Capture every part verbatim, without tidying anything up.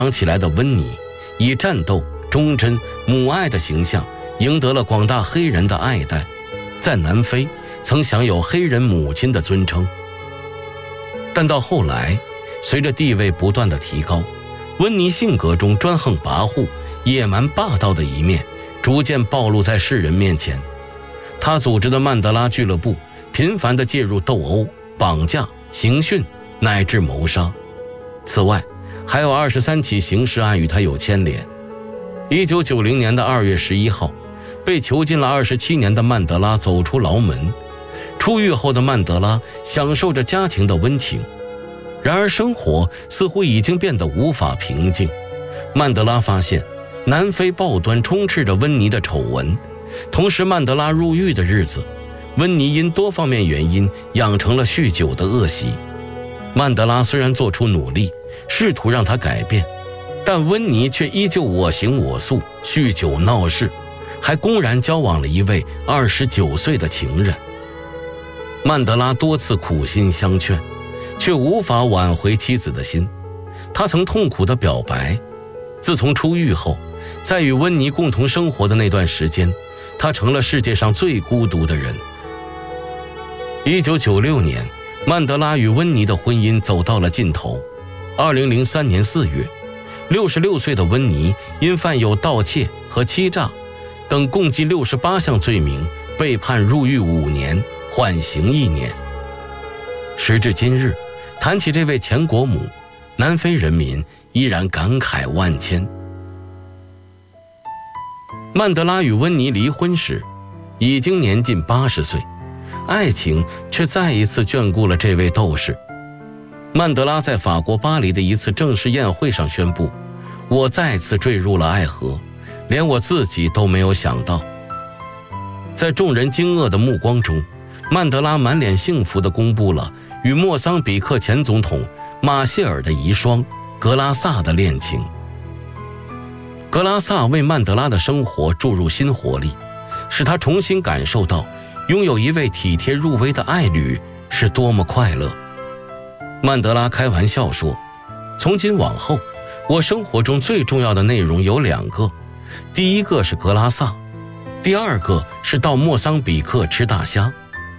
长起来的温妮，以战斗、忠贞、母爱的形象赢得了广大黑人的爱戴，在南非曾享有黑人母亲的尊称。但到后来，随着地位不断的提高，温妮性格中专横跋扈、野蛮霸道的一面逐渐暴露在世人面前。他组织的曼德拉俱乐部频繁地介入斗殴、绑架、刑讯乃至谋杀。此外，还有二十三起刑事案与他有牵连。一九九零年的二月十一号，被囚禁了二十七年的曼德拉走出牢门。出狱后的曼德拉享受着家庭的温情，然而生活似乎已经变得无法平静。曼德拉发现南非报端充斥着温妮的丑闻，同时曼德拉入狱的日子，温妮因多方面原因养成了酗酒的恶习。曼德拉虽然做出努力，试图让他改变，但温妮却依旧我行我素，酗酒闹事，还公然交往了一位二十九岁的情人。曼德拉多次苦心相劝，却无法挽回妻子的心。他曾痛苦地表白，自从出狱后，在与温妮共同生活的那段时间，他成了世界上最孤独的人。一九九六年，曼德拉与温妮的婚姻走到了尽头。二零零三年四月，六十六岁的温妮因犯有盗窃和欺诈等共计六十八项罪名，被判入狱五年，缓刑一年。时至今日，谈起这位前国母，南非人民依然感慨万千。曼德拉与温妮离婚时，已经年近八十岁，爱情却再一次眷顾了这位斗士。曼德拉在法国巴黎的一次正式宴会上宣布：“我再次坠入了爱河，连我自己都没有想到。”在众人惊愕的目光中，曼德拉满脸幸福地公布了与莫桑比克前总统马歇尔的遗孀格拉萨的恋情。格拉萨为曼德拉的生活注入新活力，使他重新感受到拥有一位体贴入微的爱侣是多么快乐。曼德拉开玩笑说：“从今往后，我生活中最重要的内容有两个，第一个是格拉萨，第二个是到莫桑比克吃大虾。”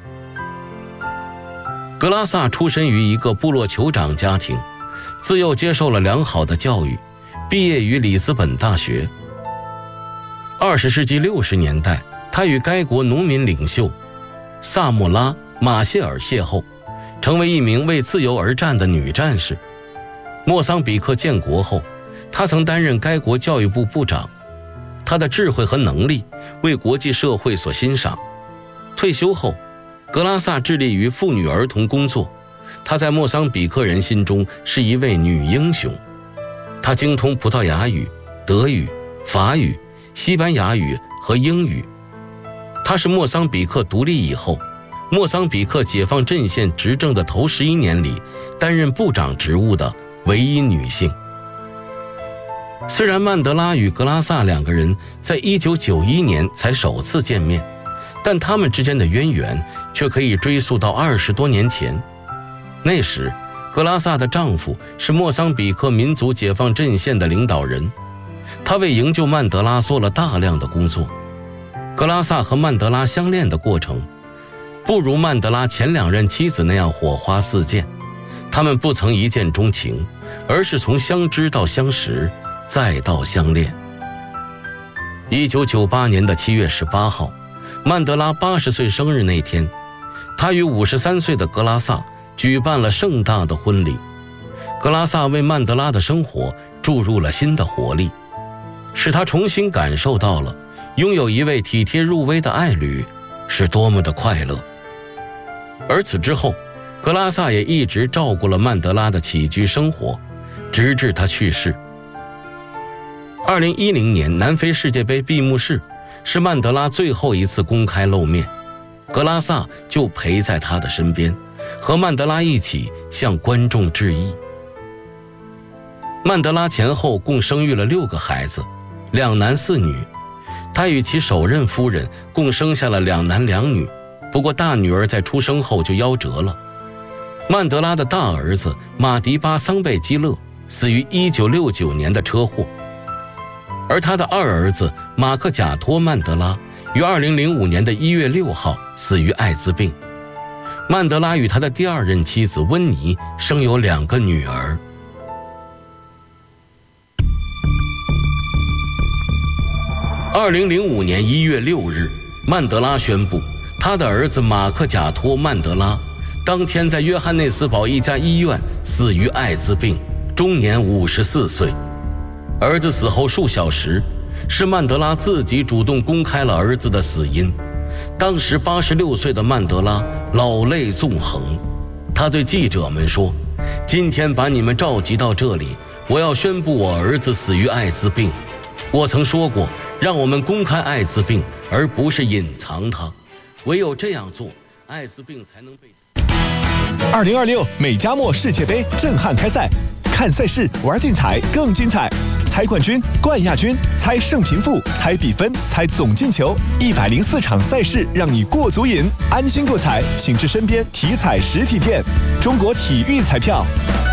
格拉萨出身于一个部落酋长家庭，自幼接受了良好的教育，毕业于里斯本大学。二十世纪六十年代，他与该国农民领袖萨莫拉·马歇尔邂逅，成为一名为自由而战的女战士。莫桑比克建国后，他曾担任该国教育部部长，他的智慧和能力为国际社会所欣赏。退休后，格拉萨致力于妇女儿童工作，她在莫桑比克人心中是一位女英雄。她精通葡萄牙语、德语、法语、西班牙语和英语。她是莫桑比克独立以后，莫桑比克解放阵线执政的头十一年里担任部长职务的唯一女性。虽然曼德拉与格拉萨两个人在一九九一年才首次见面，但他们之间的渊源却可以追溯到二十多年前。那时，格拉萨的丈夫是莫桑比克民族解放阵线的领导人，他为营救曼德拉做了大量的工作。格拉萨和曼德拉相恋的过程，不如曼德拉前两任妻子那样火花四溅。他们不曾一见钟情，而是从相知到相识，再到相恋。一九九八年的七月十八号，曼德拉八十岁生日那天，他与五十三岁的格拉萨举办了盛大的婚礼。格拉萨为曼德拉的生活注入了新的活力，使他重新感受到了拥有一位体贴入微的爱侣是多么的快乐。而此之后，格拉萨也一直照顾了曼德拉的起居生活，直至他去世。二零一零年南非世界杯闭幕式是曼德拉最后一次公开露面，格拉萨就陪在他的身边，和曼德拉一起向观众致意。曼德拉前后共生育了六个孩子，两男四女，他与其首任夫人共生下了两男两女，不过大女儿在出生后就夭折了。曼德拉的大儿子马迪巴桑贝基勒死于一九六九年的车祸。而他的二儿子马克贾托·曼德拉于二零零五年的一月六号死于艾滋病。曼德拉与他的第二任妻子温妮生有两个女儿。二零零五年一月六日，曼德拉宣布，他的儿子马克贾托·曼德拉当天在约翰内斯堡一家医院死于艾滋病，终年五十四岁。儿子死后数小时，是曼德拉自己主动公开了儿子的死因。当时八十六岁的曼德拉老泪纵横，他对记者们说：“今天把你们召集到这里，我要宣布我儿子死于艾滋病。我曾说过，让我们公开艾滋病，而不是隐藏它。唯有这样做，艾滋病才能被……” 二零二六美加墨世界杯震撼开赛，看赛事，玩竞彩更精彩。猜冠军、冠亚军，猜胜平负，猜比分，猜总进球，一百零四场赛事让你过足瘾。安心购彩，请至身边体彩实体店。中国体育彩票。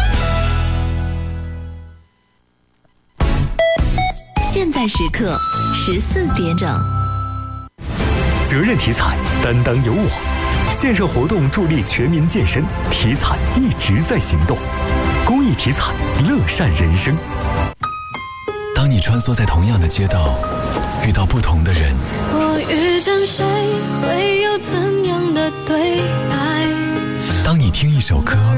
现在时刻十四点整。 责任体彩，担当有我。线上活动助力全民健身，体彩一直在行动。公益体彩，乐善人生。 当你穿梭在同样的街道，遇到不同的人， 我遇见谁，会有怎样的对白？ 当你听一首歌，